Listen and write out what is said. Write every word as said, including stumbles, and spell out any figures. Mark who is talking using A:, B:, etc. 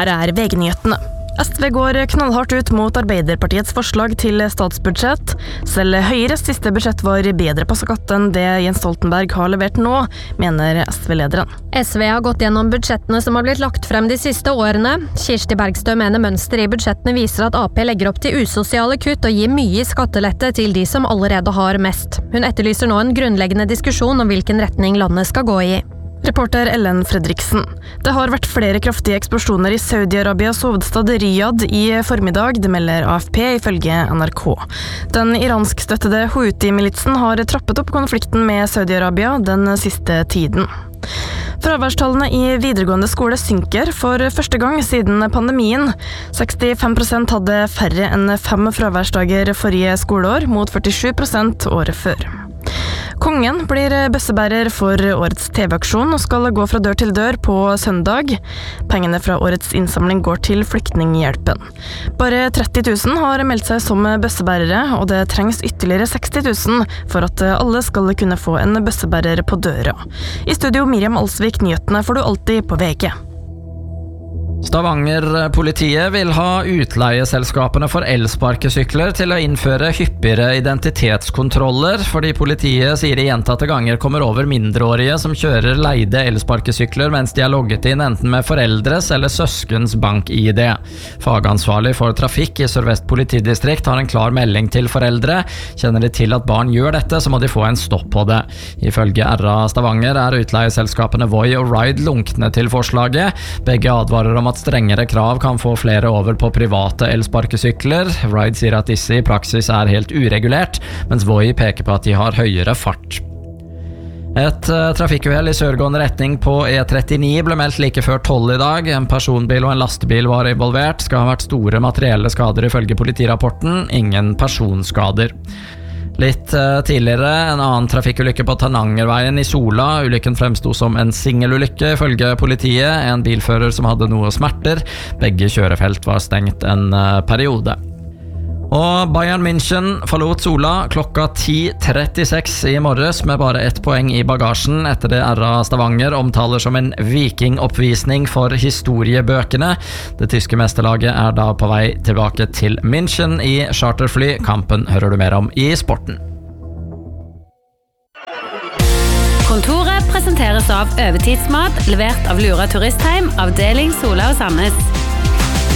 A: Her er V G-nyhetene. S V går knallhardt ut mot Arbeiderpartiets forslag til statsbudsjett. Selv Høyres siste budsjett var bedre på skatt enn det Jens Stoltenberg har levert nå, mener S V-lederen.
B: S V har gått gjennom budsjettene som har blitt lagt frem de siste årene. Kirsti Bergstø mener mønsteret i budsjettene viser at Ap legger opp til usosiale kutt og gir mye skattelette til de som allerede har mest. Hun etterlyser nå en grunnleggende diskusjon om hvilken retning landet skal gå i.
A: Reporter Ellen Fredriksen. Det har vært flere kraftige eksplosjoner i Saudi-Arabias hovedstad Riyadh i formiddag, det melder A F P ifølge N R K. Den iranskstøttede Houthi-militsen har trappet opp konflikten med Saudi-Arabia den siste tiden. Fraværstallene i videregående skole synker for første gang siden pandemien. sekstifem prosent hadde færre enn fem fraværsdager forrige skoleår, mot førtisju prosent året før. Kongen blir bøssebærer for årets T V-aksjon og skal gå fra dør til dør på søndag. Pengene fra årets innsamling går til flyktninghjelpen. Bare tretti tusen har meldt seg som bøssebærere, og det trengs ytterligere seksti tusen for at alle skal kunne få en bøssebærer på døra. I studio Miriam Alsvik, nyhetene får du alltid på V G.
C: Stavanger-politiet vil ha utleieselskapene for elsparkesykler til å innføre hyppigere identitetskontroller, fordi politiet sier de gjentatte ganger kommer over mindreårige som kjører leide elsparkesykler mens de er logget inn enten med foreldres eller søskens bank-I D. Fagansvarlig for trafikk i Sør-Vest politidistrikt har en klar melding til foreldre. Kjenner de til at barn gjør dette, så må de få en stopp på det. Ifølge R A Stavanger er utleieselskapene Voi og Ride lunkne til forslaget. Begge advarer om at strengere krav kan få flere over på private elsparkesykler. Ride sier at disse i praksis er helt uregulert, mens Voi peker på at de har høyere fart. Et uh, trafikkuhell i sørgående retning på E trettini ble meldt like før tolv i dag. En personbil og en lastebil var involvert. Skal ha vært store materielle skader ifølge politirapporten. Ingen personskader. Litt uh, tidligere, en annen trafikkulykke på Tanangerveien i Sola. Ulykken fremsto som en singelulykke ifølge politiet. En bilfører som hadde noe smerter. Begge kjørefelt var stengt en uh, periode. Og Bayern München forlot Sola klokka ti trettiseks i morges med bare ett poeng i bagasjen etter det R A Stavanger omtaler som en vikingoppvisning for historiebøkene. Det tyske mesterlaget er da på vei tilbake til München i charterfly. Kampen hører du mer om i sporten.
D: Kontoret presenteres av Øvetidsmat, levert av Lura Turistheim, avdeling Sola og Sandnes.